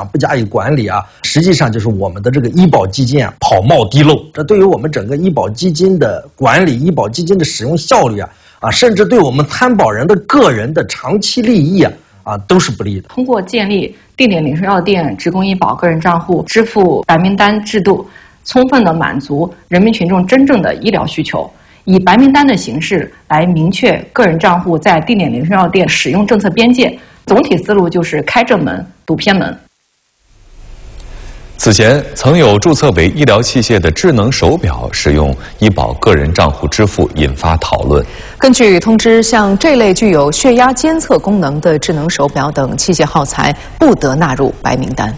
响、不加以管理啊，实际上就是我们的这个医保基金啊跑冒滴漏。这对于我们整个医保基金的管理、医保基金的使用效率甚至对我们参保人的个人的长期利益都是不利的。 通过建立定点零售药店职工医保个人账户支付白名单制度，充分的满足人民群众真正的医疗需求，以白名单的形式来明确个人账户在定点零售药店使用政策边界。总体思路就是开正门，堵偏门。 此前曾有注册为医疗器械的智能手表使用医保个人账户支付，引发讨论。 根据通知，像这类具有血压监测功能的智能手表等器械耗材不得纳入白名单。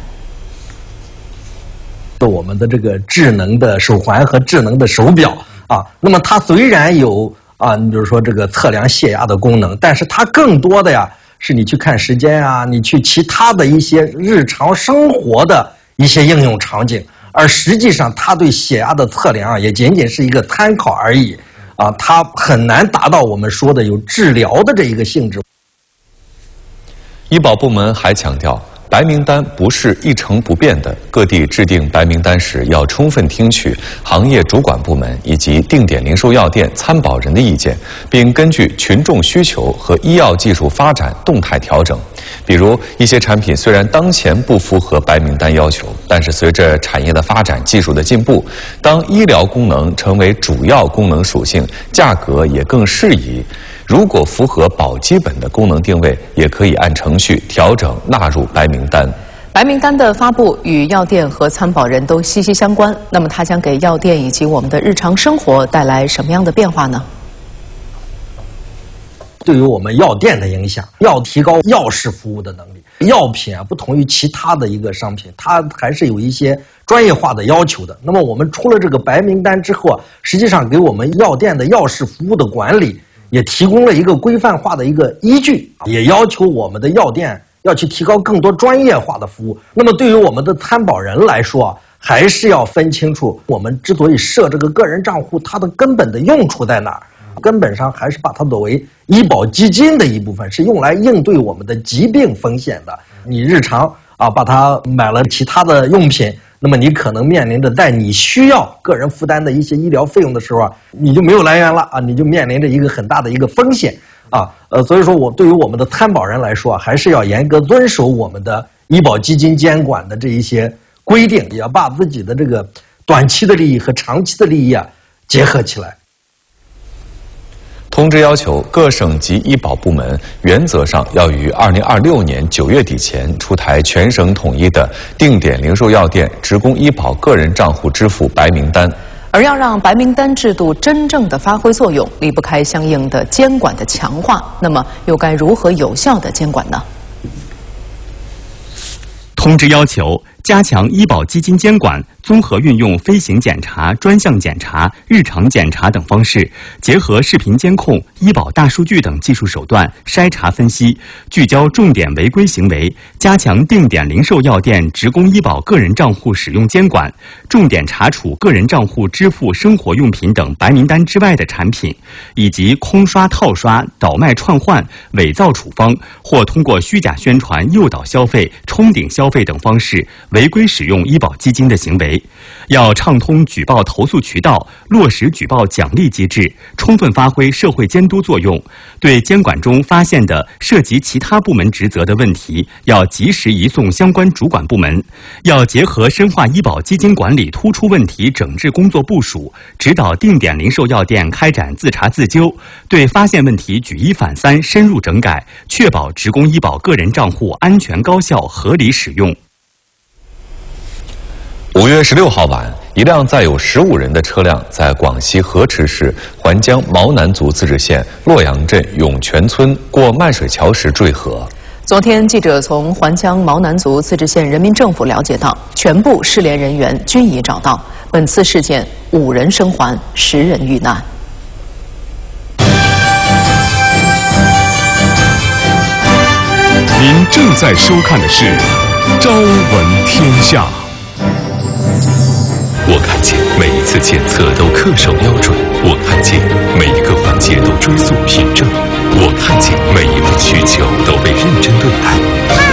我们的这个智能的手环和智能的手表那么它虽然有你比如说这个测量血压的功能，但是它更多的是你去看时间你去其他的一些日常生活的一些应用场景，而实际上它对血压的测量也仅仅是一个参考而已它很难达到我们说的有治疗的这一个性质。 医保部门还强调，白名单不是一成不变的，各地制定白名单时要充分听取行业主管部门以及定点零售药店参保人的意见，并根据群众需求和医药技术发展动态调整。比如一些产品虽然当前不符合白名单要求，但是随着产业的发展、技术的进步，当医疗功能成为主要功能属性，价格也更适宜。如果符合保基本的功能定位，也可以按程序调整纳入白名单。 白名单的发布与药店和参保人都息息相关，那么它将给药店以及我们的日常生活带来什么样的变化呢？ 对于我们药店的影响，要提高药事服务的能力。药品不同于其他的一个商品，它还是有一些专业化的要求的。那么我们出了这个白名单之后实际上给我们药店的药事服务的管理也提供了一个规范化的一个依据，也要求我们的药店要去提高更多专业化的服务。那么对于我们的参保人来说还是要分清楚我们之所以设这个个人账户，它的根本的用处在哪儿。根本上还是把它作为医保基金的一部分，是用来应对我们的疾病风险的。你日常把它买了其他的用品，那么你可能面临着在你需要个人负担的一些医疗费用的时候你就没有来源了你就面临着一个很大的一个风险所以说对于我们的参保人来说还是要严格遵守我们的医保基金监管的这一些规定，也要把自己的这个短期的利益和长期的利益结合起来。 通知要求各省级医保部门原则上要于2026年9月底前出台全省统一的定点零售药店职工医保个人账户支付白名单。 而要让白名单制度真正的发挥作用，离不开相应的监管的强化。那么又该如何有效的监管呢？ 通知要求加强医保基金监管，综合运用飞行检查、专项检查、日常检查等方式，结合视频监控、医保大数据等技术手段筛查分析，聚焦重点违规行为，加强定点零售药店职工医保个人账户使用监管，重点查处个人账户支付生活用品等白名单之外的产品，以及空刷、套刷、倒卖、串换、伪造处方或通过虚假宣传诱导消费、冲顶消费等方式违规使用医保基金的行为。要畅通举报投诉渠道，落实举报奖励机制，充分发挥社会监督作用。对监管中发现的涉及其他部门职责的问题，要及时移送相关主管部门。要结合深化医保基金管理突出问题整治工作部署，指导定点零售药店开展自查自纠，对发现问题举一反三，深入整改，确保职工医保个人账户安全高效合理使用。 5月16号晚，一辆载有15人的车辆在广西河池市环江毛南族自治县洛阳镇涌泉村过漫水桥时坠河。 昨天，记者从环江毛南族自治县人民政府了解到，全部失联人员均已找到。本次事件5人生还，10人遇难。 您正在收看的是《朝闻天下》。我看见每一次检测都恪守标准，我看见每一个环节都追溯凭证，我看见每一份需求都被认真对待。